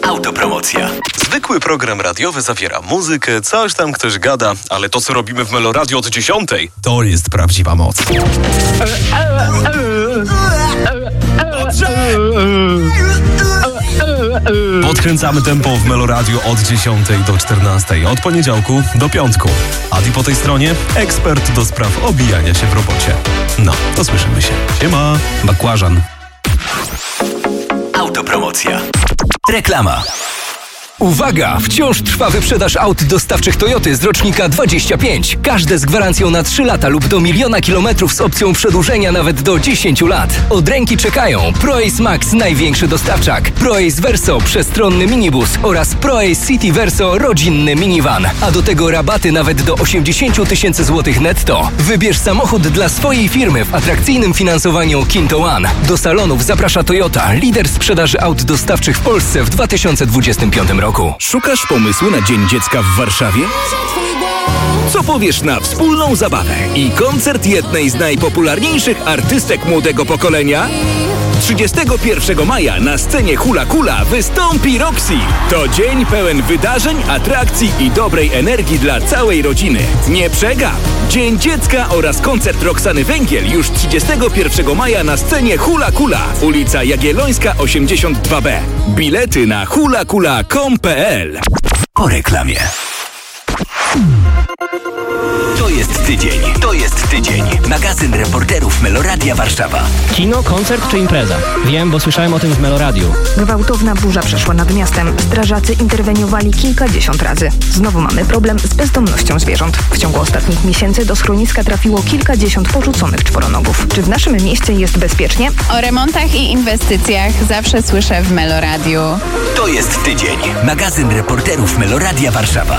Autopromocja. Zwykły program radiowy zawiera muzykę, coś tam ktoś gada, ale to, co robimy w Meloradio od 10, to jest prawdziwa moc. Podkręcamy tempo w Meloradio od 10 do 14, od poniedziałku do piątku. Adi po tej stronie, ekspert do spraw obijania się w robocie. No, to słyszymy się. Siema, bakłażan. Autopromocja. Reklama. Uwaga! Wciąż trwa wyprzedaż aut dostawczych Toyoty z rocznika 25. Każde z gwarancją na 3 lata lub do 1 000 000 kilometrów z opcją przedłużenia nawet do 10 lat. Od ręki czekają ProAce Max, największy dostawczak, ProAce Verso, przestronny minibus oraz ProAce City Verso, rodzinny minivan. A do tego rabaty nawet do 80 000 złotych netto. Wybierz samochód dla swojej firmy w atrakcyjnym finansowaniu Kinto One. Do salonów zaprasza Toyota, lider sprzedaży aut dostawczych w Polsce w 2025 roku. Szukasz pomysłu na Dzień Dziecka w Warszawie? Co powiesz na wspólną zabawę i koncert jednej z najpopularniejszych artystek młodego pokolenia? 31 maja na scenie Hula Kula wystąpi Roxy. To dzień pełen wydarzeń, atrakcji i dobrej energii dla całej rodziny. Nie przegap! Dzień Dziecka oraz koncert Roxany Węgiel już 31 maja na scenie Hula Kula, ulica Jagiellońska 82B. Bilety na hulakula.com.pl. Po reklamie. To jest tydzień. Magazyn reporterów Meloradia Warszawa. Kino, koncert czy impreza? Wiem, bo słyszałem o tym w Meloradiu. Gwałtowna burza przeszła nad miastem. Strażacy interweniowali kilkadziesiąt razy. Znowu mamy problem z bezdomnością zwierząt. W ciągu ostatnich miesięcy do schroniska trafiło kilkadziesiąt porzuconych czworonogów. Czy w naszym mieście jest bezpiecznie? O remontach i inwestycjach zawsze słyszę w Meloradiu. To jest tydzień. Magazyn reporterów Meloradia Warszawa.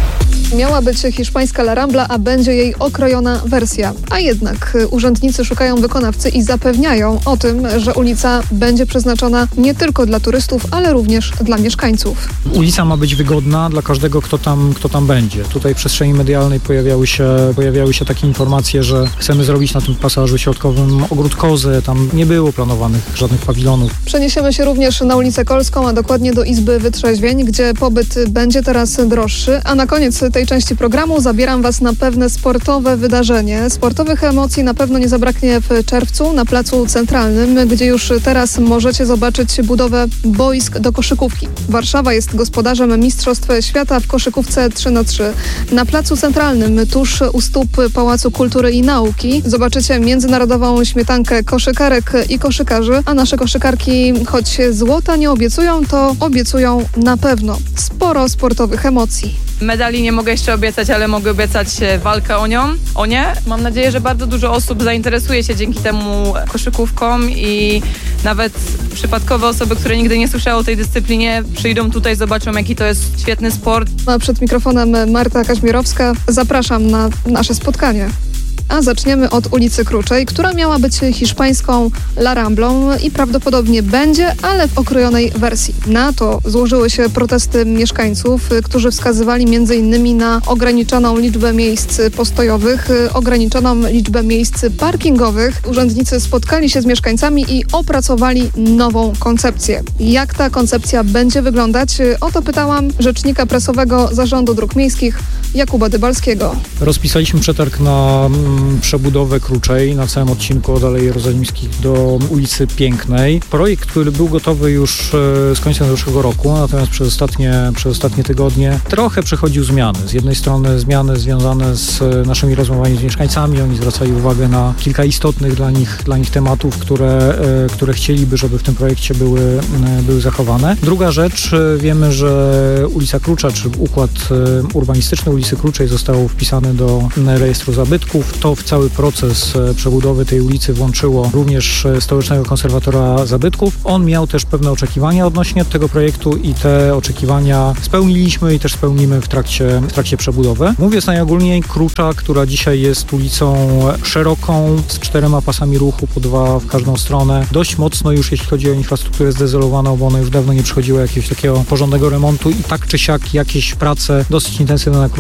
Miała być hiszpańska La Rambla, a będzie jej okrojona wersja. A jednak urzędnicy szukają wykonawcy i zapewniają o tym, że ulica będzie przeznaczona nie tylko dla turystów, ale również dla mieszkańców. Ulica ma być wygodna dla każdego, kto tam będzie. Tutaj w przestrzeni medialnej pojawiały się takie informacje, że chcemy zrobić na tym pasażu środkowym ogród kozy. Tam nie było planowanych żadnych pawilonów. Przeniesiemy się również na ulicę Kolską, a dokładnie do Izby Wytrzeźwień, gdzie pobyt będzie teraz droższy. A na koniec tej części programu zabieram Was na pewne sportowe wydarzenie. Sportowych emocji na pewno nie zabraknie w czerwcu na Placu Centralnym, gdzie już teraz możecie zobaczyć budowę boisk do koszykówki. Warszawa jest gospodarzem Mistrzostw Świata w koszykówce 3x3. Na Placu Centralnym, tuż u stóp Pałacu Kultury i Nauki, zobaczycie międzynarodową śmietankę koszykarek i koszykarzy, a nasze koszykarki, choć złota nie obiecują, to obiecują na pewno sporo sportowych emocji. Medali nie mogę jeszcze obiecać, ale mogę obiecać walkę o nie. Mam nadzieję, że bardzo dużo osób zainteresuje się dzięki temu koszykówką i nawet przypadkowe osoby, które nigdy nie słyszały o tej dyscyplinie, przyjdą tutaj, zobaczą, jaki to jest świetny sport. A przed mikrofonem Marta Kaźmierowska. Zapraszam na nasze spotkanie. A zaczniemy od ulicy Kruczej, która miała być hiszpańską La Ramblą i prawdopodobnie będzie, ale w okrojonej wersji. Na to złożyły się protesty mieszkańców, którzy wskazywali m.in. na ograniczoną liczbę miejsc postojowych, ograniczoną liczbę miejsc parkingowych. Urzędnicy spotkali się z mieszkańcami i opracowali nową koncepcję. Jak ta koncepcja będzie wyglądać? O to pytałam rzecznika prasowego Zarządu Dróg Miejskich Jakuba Dybalskiego. Rozpisaliśmy przetarg na przebudowę Kruczej na całym odcinku od Alei Jerozolimskich do ulicy Pięknej. Projekt, który był gotowy już z końcem zeszłego roku, natomiast przez ostatnie tygodnie trochę przechodził zmiany. Z jednej strony zmiany związane z naszymi rozmowami z mieszkańcami. Oni zwracali uwagę na kilka istotnych dla nich tematów, które chcieliby, żeby w tym projekcie były zachowane. Druga rzecz, wiemy, że ulica Krucza, czy układ urbanistyczny ulicy Kruczej został wpisany do rejestru zabytków. To w cały proces przebudowy tej ulicy włączyło również Stołecznego Konserwatora Zabytków. On miał też pewne oczekiwania odnośnie tego projektu i te oczekiwania spełniliśmy i też spełnimy w trakcie przebudowy. Mówię najogólniej, Krucza, która dzisiaj jest ulicą szeroką, z 4 pasami ruchu, po 2 w każdą stronę. Dość mocno już, jeśli chodzi o infrastrukturę zdezolowaną, bo ona już dawno nie przechodziła jakiegoś takiego porządnego remontu i tak czy siak jakieś prace dosyć intensywne na Kruczej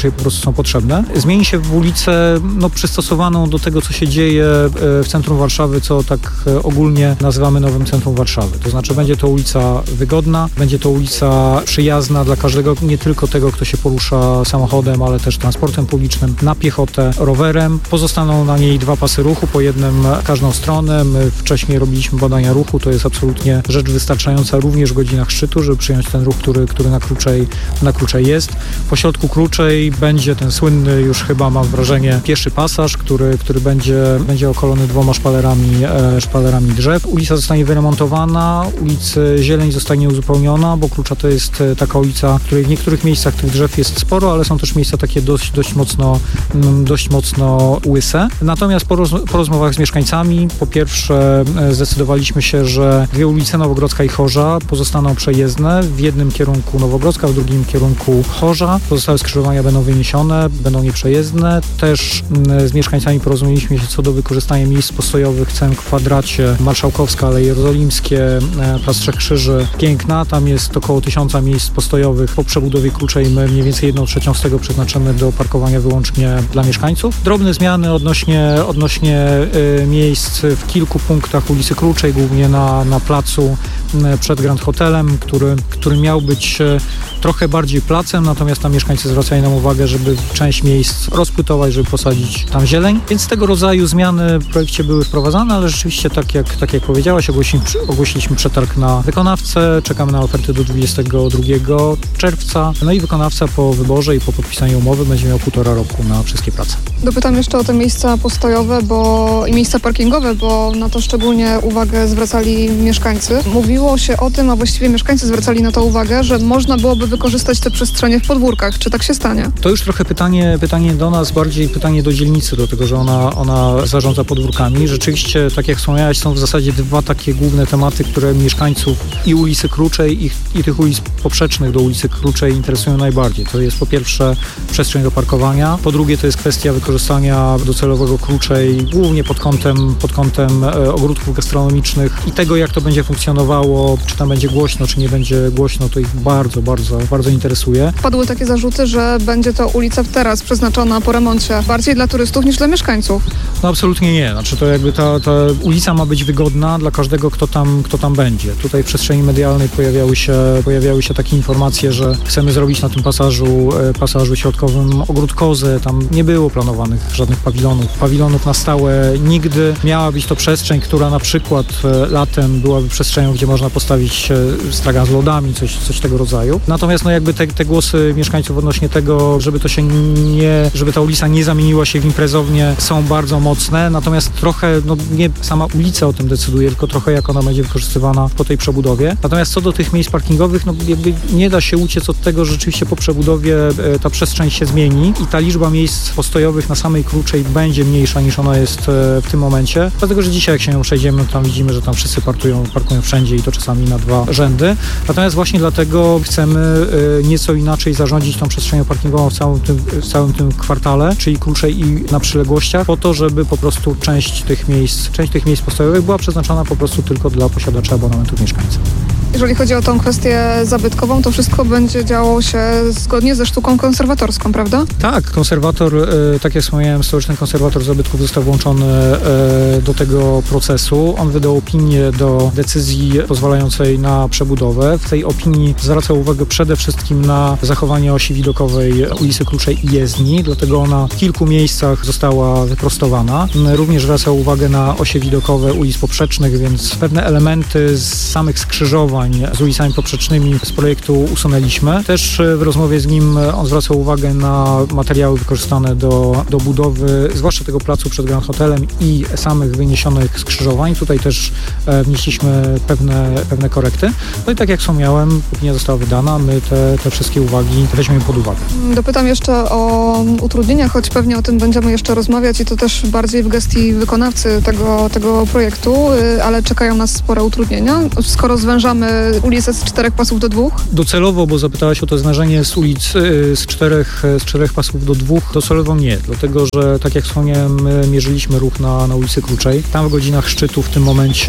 kruczej po prostu są potrzebne. Zmieni się w ulicę przystosowaną do tego, co się dzieje w centrum Warszawy, co tak ogólnie nazywamy nowym centrum Warszawy. To znaczy będzie to ulica wygodna, będzie to ulica przyjazna dla każdego, nie tylko tego, kto się porusza samochodem, ale też transportem publicznym, na piechotę, rowerem. Pozostaną na niej 2 pasy ruchu, po jednym w każdą stronę. My wcześniej robiliśmy badania ruchu, to jest absolutnie rzecz wystarczająca również w godzinach szczytu, żeby przyjąć ten ruch, który na Kruczej jest. Po środku Kruczej będzie ten słynny już chyba, mam wrażenie, pieszy pasaż, który będzie okolony 2 szpalerami drzew. Ulica zostanie wyremontowana, ulicy zieleń zostanie uzupełniona, bo Krucza to jest taka ulica, w której w niektórych miejscach tych drzew jest sporo, ale są też miejsca takie dość mocno łyse. Natomiast po rozmowach z mieszkańcami, po pierwsze zdecydowaliśmy się, że 2 ulice, Nowogrodzka i Chorza, pozostaną przejezdne, w jednym kierunku Nowogrodzka, w drugim kierunku Chorza. Pozostałe skrzyżowania będą wyniesione, będą nieprzejezdne. Też z mieszkańcami porozumieliśmy się co do wykorzystania miejsc postojowych w całym kwadracie. Marszałkowska, Aleje Jerozolimskie, Plac Trzech Krzyży. Piękna, tam jest około 1000 miejsc postojowych. Po przebudowie Kruczej my mniej więcej 1/3 z tego przeznaczymy do parkowania wyłącznie dla mieszkańców. Drobne zmiany odnośnie miejsc w kilku punktach ulicy Kruczej, głównie na placu przed Grand Hotelem, który miał być trochę bardziej placem, natomiast tam mieszkańcy zwracają nam uwagę, żeby część miejsc rozpłytować, żeby posadzić tam zieleń. Więc tego rodzaju zmiany w projekcie były wprowadzane, ale rzeczywiście tak jak powiedziałaś, ogłosiliśmy przetarg na wykonawcę, czekamy na oferty do 22 czerwca, no i wykonawca po wyborze i po podpisaniu umowy będzie miał 1,5 roku na wszystkie prace. Dopytam jeszcze o te miejsca postojowe i miejsca parkingowe, bo na to szczególnie uwagę zwracali mieszkańcy. Mówiło się o tym, a właściwie mieszkańcy zwracali na to uwagę, że można byłoby wykorzystać te przestrzenie w podwórkach. Czy tak się stanie? To już trochę pytanie do nas, bardziej pytanie do dzielnicy, do tego, że ona zarządza podwórkami. Rzeczywiście, tak jak wspomniałeś, są w zasadzie 2 takie główne tematy, które mieszkańców i ulicy Kruczej i tych ulic poprzecznych do ulicy Kruczej interesują najbardziej. To jest po pierwsze przestrzeń do parkowania, po drugie to jest kwestia wykorzystania docelowego Kruczej, głównie pod kątem ogródków gastronomicznych i tego, jak to będzie funkcjonowało, czy tam będzie głośno, czy nie będzie głośno, to ich bardzo, bardzo, bardzo interesuje. Padły takie zarzuty, że będzie to ulica teraz przeznaczona po remoncie bardziej dla turystów niż dla mieszkańców. No absolutnie nie. Znaczy to jakby ta ulica ma być wygodna dla każdego, kto tam będzie. Tutaj w przestrzeni medialnej pojawiały się takie informacje, że chcemy zrobić na tym pasażu środkowym ogród kozy. Tam nie było planowanych żadnych pawilonów na stałe nigdy. Miała być to przestrzeń, która na przykład latem byłaby przestrzenią, gdzie można postawić stragan z lodami, coś tego rodzaju. Natomiast jakby te głosy mieszkańców odnośnie tego, żeby ta ulica nie zamieniła się w imprezownię, są bardzo mocne. Natomiast trochę, nie sama ulica o tym decyduje, tylko trochę jak ona będzie wykorzystywana po tej przebudowie. Natomiast co do tych miejsc parkingowych, jakby nie da się uciec od tego, że rzeczywiście po przebudowie ta przestrzeń się zmieni i ta liczba miejsc postojowych na samej Kruczej będzie mniejsza niż ona jest w tym momencie. Dlatego, że dzisiaj jak się ją przejdziemy, tam widzimy, że tam wszyscy parkują wszędzie i to czasami na 2 rzędy. Natomiast właśnie dlatego chcemy nieco inaczej zarządzić tą przestrzenią parkingową w całym tym kwartale, czyli Kruczej i na przyległościach, po to, żeby po prostu część tych miejsc postojowych była przeznaczona po prostu tylko dla posiadaczy abonamentów mieszkańców. Jeżeli chodzi o tą kwestię zabytkową, to wszystko będzie działo się zgodnie ze sztuką konserwatorską, prawda? Tak, konserwator, tak jak wspomniałem, Stołeczny Konserwator Zabytków został włączony do tego procesu. On wydał opinię do decyzji pozwalającej na przebudowę. W tej opinii zwraca uwagę przede wszystkim na zachowanie osi widokowej ulicy Kruczej i jezdni, dlatego ona w kilku miejscach została wyprostowana. Również zwraca uwagę na osie widokowe ulic poprzecznych, więc pewne elementy z samych skrzyżowań z ulicami poprzecznymi z projektu usunęliśmy. Też w rozmowie z nim on zwracał uwagę na materiały wykorzystane do budowy, zwłaszcza tego placu przed Grand Hotelem i samych wyniesionych skrzyżowań. Tutaj też wnieśliśmy pewne korekty. No i tak jak wspomniałem, opinia została wydana, my te wszystkie uwagi weźmiemy pod uwagę. Dopytam jeszcze o utrudnienia, choć pewnie o tym będziemy jeszcze rozmawiać i to też bardziej w gestii wykonawcy tego projektu, ale czekają nas spore utrudnienia. Skoro zwężamy ulicę z 4 pasów do 2? Docelowo, bo zapytałaś o to zdarzenie z ulic z czterech pasów do 2, docelowo nie, dlatego że tak jak wspomniałem, mierzyliśmy ruch na ulicy Kruczej. Tam w godzinach szczytu, w tym momencie,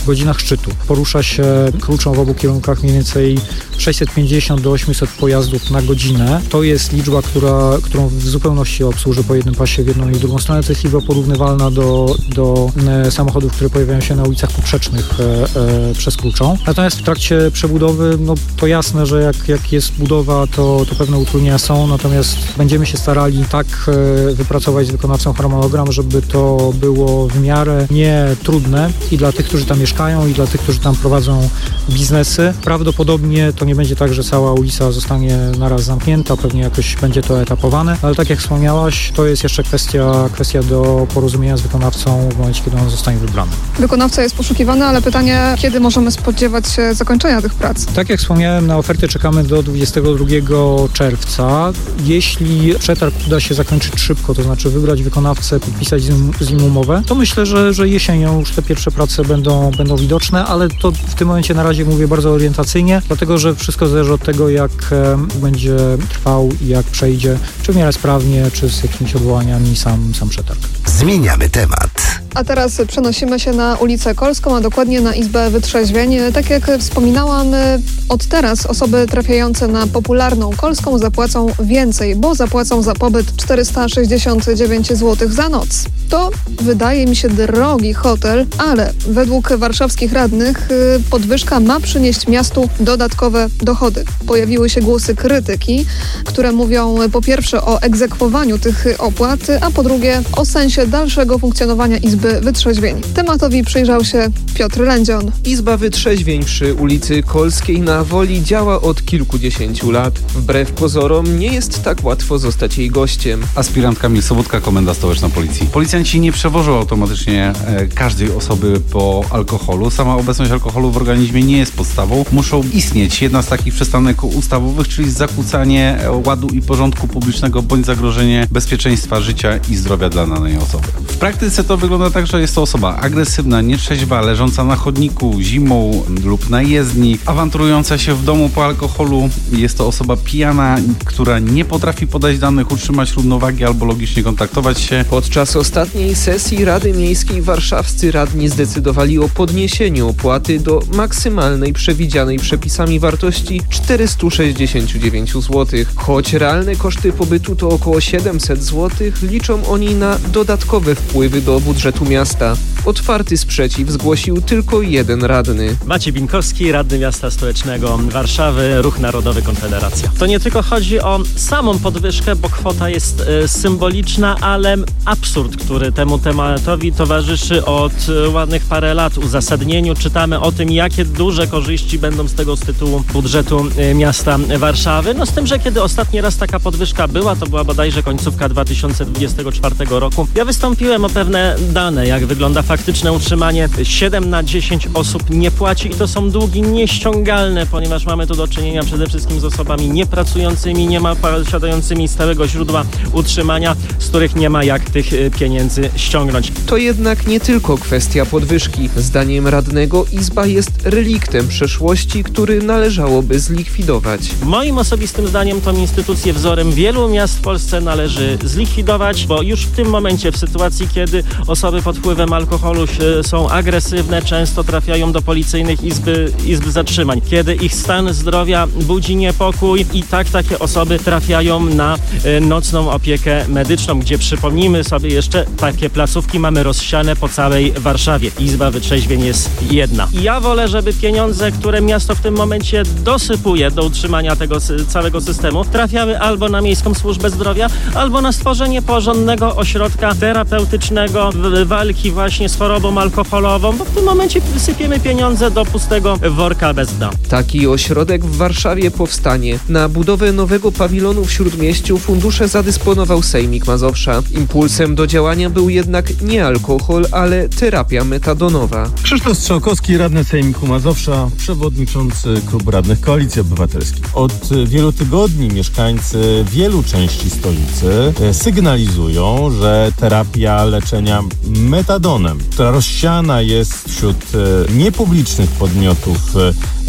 porusza się Kruczą w obu kierunkach mniej więcej 650 do 800 pojazdów na godzinę. To jest liczba, którą w zupełności obsłuży po jednym pasie w jedną i w drugą stronę. To jest liczba porównywalna do samochodów, które pojawiają się na ulicach poprzecznych przez Kruczą. Natomiast w trakcie przebudowy, to jasne, że jak jest budowa, to pewne utrudnienia są, natomiast będziemy się starali tak wypracować z wykonawcą harmonogram, żeby to było w miarę nie trudne i dla tych, którzy tam mieszkają, i dla tych, którzy tam prowadzą biznesy. Prawdopodobnie to nie będzie tak, że cała ulica zostanie naraz zamknięta, pewnie jakoś będzie to etapowane, ale tak jak wspomniałaś, to jest jeszcze kwestia do porozumienia z wykonawcą w momencie, kiedy on zostanie wybrany. Wykonawca jest poszukiwany, ale pytanie, kiedy możemy spodziewać się zakończenia tych prac? Tak jak wspomniałem, na ofertę czekamy do 22 czerwca. Jeśli przetarg uda się zakończyć szybko, to znaczy wybrać wykonawcę, podpisać z nim umowę, to myślę, że jesienią już te pierwsze prace będą widoczne, ale to w tym momencie na razie mówię bardzo orientacyjnie, dlatego że wszystko zależy od tego, jak będzie trwał i jak przejdzie, czy w miarę sprawnie, czy z jakimiś odwołaniami sam przetarg. Zmieniamy temat. A teraz przenosimy się na ulicę Kolską, a dokładnie na Izbę Wytrzeźwień. Tak jak wspominałam, od teraz osoby trafiające na popularną Kolską zapłacą więcej, bo zapłacą za pobyt 469 zł za noc. To wydaje mi się drogi hotel, ale według warszawskich radnych podwyżka ma przynieść miastu dodatkowe dochody. Pojawiły się głosy krytyki, które mówią po pierwsze o egzekwowaniu tych opłat, a po drugie o sensie dalszego funkcjonowania Izby Wytrzeźwień. Tematowi przyjrzał się Piotr Lędzion. Izba Wytrzeźwień przy ulicy Kolskiej na Woli działa od kilkudziesięciu lat. Wbrew pozorom nie jest tak łatwo zostać jej gościem. Aspirantka Kamil Sobotka, Komenda Stołeczna Policji. Policjanci nie przewożą automatycznie każdej osoby po alkoholu. Sama obecność alkoholu w organizmie nie jest podstawą. Muszą istnieć jedna z takich przestanek ustawowych, czyli zakłócanie ładu i porządku publicznego bądź zagrożenie bezpieczeństwa życia i zdrowia dla danej osoby. W praktyce to wygląda tak, że jest to osoba agresywna, nietrzeźwa, leżąca na chodniku zimą lub na jezdni, awanturująca się w domu po alkoholu. Jest to osoba pijana, która nie potrafi podać danych, utrzymać równowagi albo logicznie kontaktować się. Podczas ostatniej sesji Rady Miejskiej warszawscy radni zdecydowali o podniesieniu opłaty do maksymalnej przewidzianej przepisami wartości 469 zł. Choć realne koszty pobytu to około 700 zł, liczą oni na dodatkowe wpływy do budżetu miasta. Otwarty sprzeciw zgłosił tylko jeden radny. Maciej Binkowski, radny miasta stołecznego Warszawy, Ruch Narodowy Konfederacja. To nie tylko chodzi o samą podwyżkę, bo kwota jest symboliczna, ale absurd, który temu tematowi towarzyszy od ładnych parę lat. W uzasadnieniu czytamy o tym, jakie duże korzyści będą z tego z tytułu budżetu miasta Warszawy. No z tym, że kiedy ostatni raz taka podwyżka była, to była bodajże końcówka 2024 roku. Ja wystąpiłem o pewne dane, jak wygląda faktyczne utrzymanie. 7 na 10 osób nie płaci i to są długi nieściągalne, ponieważ mamy tu do czynienia przede wszystkim z osobami niepracującymi, nie posiadającymi stałego źródła utrzymania, z których nie ma jak tych pieniędzy ściągnąć. To jednak nie tylko kwestia podwyżki. Zdaniem radnego Izba jest reliktem przeszłości, który należałoby zlikwidować. Moim osobistym zdaniem tą instytucję wzorem wielu miast w Polsce należy zlikwidować, bo już w tym momencie, w sytuacji, kiedy osoby pod wpływem alkoholu są agresywne, często trafiają do policyjnych izb zatrzymań. Kiedy ich stan zdrowia budzi niepokój i takie osoby trafiają na nocną opiekę medyczną, gdzie przypomnijmy sobie jeszcze, takie placówki mamy rozsiane po całej Warszawie. Izba Wytrzeźwień jest jedna. I ja wolę, żeby pieniądze, które miasto w tym momencie dosypuje do utrzymania tego całego systemu, trafiały albo na Miejską Służbę Zdrowia, albo na stworzenie porządnego ośrodka terapeutycznego walki właśnie z chorobą alkoholową, bo w tym momencie sypiemy pieniądze do pustego worka bez dna. Taki ośrodek w Warszawie powstanie. Na budowę nowego pawilonu w Śródmieściu fundusze zadysponował Sejmik Mazowsza. Impulsem do działania był jednak nie alkohol, ale terapia metadonowa. Krzysztof Strzałkowski, radny Sejmiku Mazowsza, przewodniczący Klubu Radnych Koalicji Obywatelskiej. Od wielu tygodni mieszkańcy wielu części stolicy sygnalizują, że terapia leczenia metadonem, która rozsiana jest wśród niepublicznych podmiotów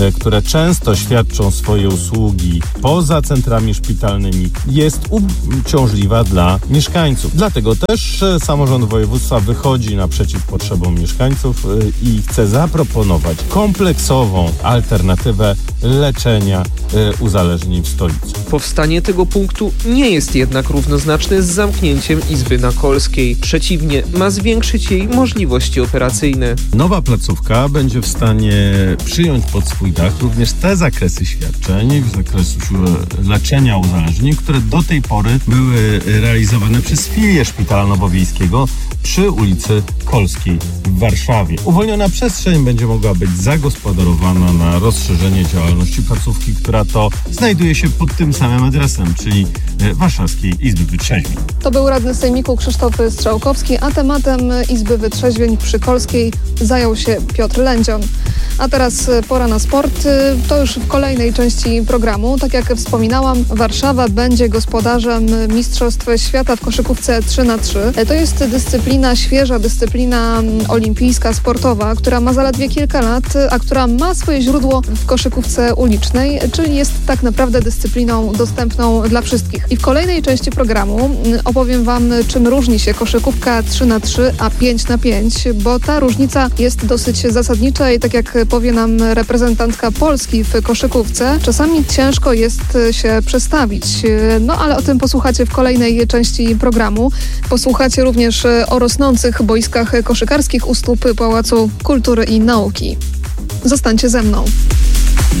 które często świadczą swoje usługi poza centrami szpitalnymi, jest uciążliwa dla mieszkańców. Dlatego też samorząd województwa wychodzi naprzeciw potrzebom mieszkańców i chce zaproponować kompleksową alternatywę leczenia uzależnień w stolicy. Powstanie tego punktu nie jest jednak równoznaczne z zamknięciem Izby na Kolskiej. Przeciwnie, ma zwiększyć jej możliwości operacyjne. Nowa placówka będzie w stanie przyjąć pod swój dach również te zakresy świadczeń w zakresie leczenia uzależnień, które do tej pory były realizowane przez filię Szpitala Nowowiejskiego przy ulicy Kolskiej w Warszawie. Uwolniona przestrzeń będzie mogła być zagospodarowana na rozszerzenie działalności placówki, która to znajduje się pod tym samym adresem, czyli Warszawskiej Izby Wytrzeźwień. To był radny sejmiku Krzysztof Strzałkowski, a tematem Izby Wytrzeźwień przy Kolskiej zajął się Piotr Lędzion. A teraz pora na sport. To już w kolejnej części programu. Tak jak wspominałam, Warszawa będzie gospodarzem Mistrzostw Świata w koszykówce 3x3. To jest świeża dyscyplina olimpijska, sportowa, która ma zaledwie kilka lat, a która ma swoje źródło w koszykówce ulicznej, czyli jest tak naprawdę dyscypliną dostępną dla wszystkich. I w kolejnej części programu opowiem Wam, czym różni się koszykówka 3x3 a 5x5, bo ta różnica jest dosyć zasadnicza i tak jak powie nam reprezentantka Polski w koszykówce, czasami ciężko jest się przestawić. No ale o tym posłuchacie w kolejnej części programu. Posłuchacie również o rosnących boiskach koszykarskich u stóp Pałacu Kultury i Nauki. Zostańcie ze mną.